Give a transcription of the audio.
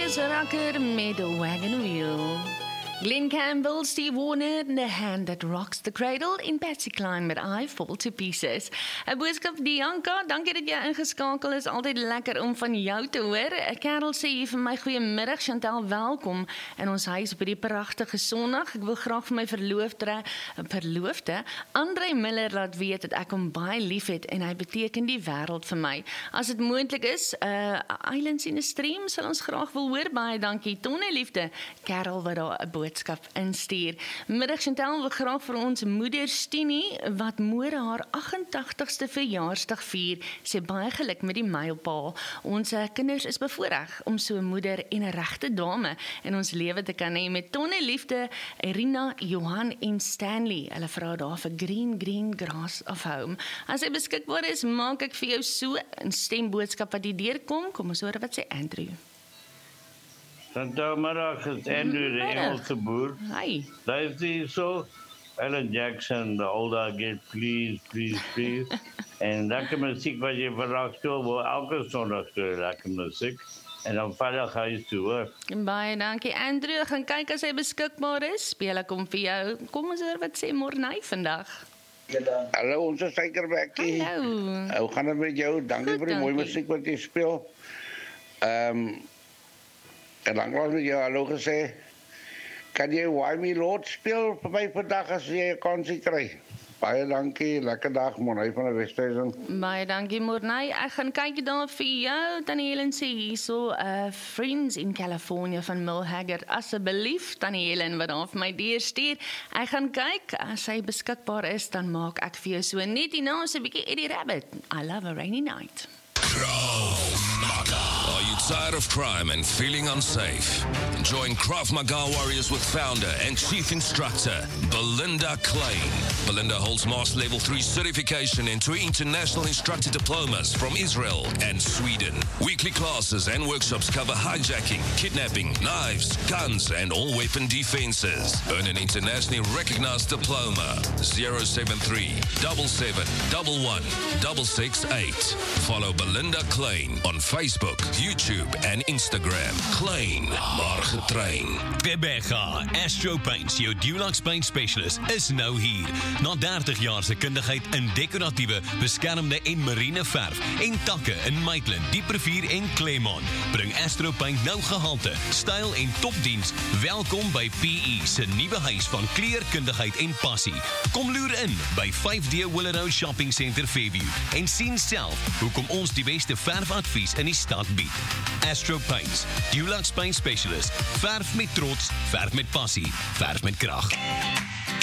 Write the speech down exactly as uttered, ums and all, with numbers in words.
Chris Rucker met The Wagon Wheel. Glenn Campbell, Steve Warner, The Hand That Rocks the Cradle en Patsy Cline met I Fall to Pieces. 'n boodskap Dianka, dankie dat jy ingeskakel is, altyd lekker om van jou te hoor. Karel sê hier vir my, goeiemiddag Chantal, welkom in ons huis by die pragtige Sondag. Ek wil graag vir my verloofde, verloofde André Miller laat weet dat ek hom baie lief het en hy beteken die wêreld vir my. As dit moontlik is, uh, Islands in the Stream sal ons graag wil hoor, baie dankie. Tonne liefde, Karel wat daar 'n boodskap instuur. Middag Chantal wil graag vir ons moeder Stini, wat môre haar agt-en-tagtigste verjaarsdag vier, sê baie geluk met die mylpaal. Ons kinders is bevoorreg om so 'n moeder en 'n regte dame in ons lewe te kan hê. Met tonne liefde, Irina, Johan en Stanley. Hulle vra daar vir Green Green Grass of Home. As hy beskikbaar is, maak ek vir jou so 'n stemboodskap wat die deurkom. Kom ons hoor wat sê Andrew. Goeiemiddag, het is Andrew, de Engelse boer. Hi. Luister hier zo. Alan Jackson, the older I get, please, please, please. En lekker muziek wat je vandaag speelt, wil elke zondag spelen, lekker muziek. En dan veilig huis toe, hoor. Baie dankie Andrew, gaan kyk as hy beskikbaar is. Speel ek hom vir jou. Kom ons hoor wat sê Morney vandag. Hallo, ons is Suikerbekkie. Hallo. Hoe gaan het met jou? Dankie Goed, voor die mooie dankie. muziek wat je speelt. Um, en lang was met jou hallo gesê. Kan jy Why Me Lord speel vir my vandag as jy 'n kansie kry? Baie dankie, lekker dag, Morney van die Westhuizen. Baie dankie Morney. Ek gaan kyk daar vir jou. Tannie Helen sê hierso, uh, Friends in California van Mil Haggard. Asseblief, Tannie Helen wat daar vir my deur stuur. Ek gaan kyk, as hy beskikbaar is, dan maak ek vir jou so net hierna so 'n bietjie Eddie Rabbit. I love a rainy night. Krav Maga. Are you tired of crime and feeling unsafe? Join Krav Maga Warriors with founder and chief instructor Belinda Klein. Belinda holds Master Level three certification and two international instructor diplomas from Israel and Sweden. Weekly classes and workshops cover hijacking, kidnapping, knives, guns, and all weapon defenses. Earn an internationally recognized diploma. zero seven three, seven seven one one, six six eight. Follow Belinda Klein on Facebook, YouTube, and Instagram. Klein, maar getrain. Bebega, Astro Paints, jou Dulux Paint Specialist, is nou hier. Na dertig jaar se kundigheid in decoratiewe, beskermde en marine verf en takke in Maitland, Dieprivier en Claremont, bring Astro Paint nou gehalte, styl en topdiens. Welkom by P E se nuwe huis van kleurkundigheid en passie. Kom loer in by vyf D Willow Shopping Center Fairview en sien self hoekom ons die beste verfadvies in die stad bied. Astro Paints, Dulux Paint Specialist. Verf met trots, verf met passie, verf met krag.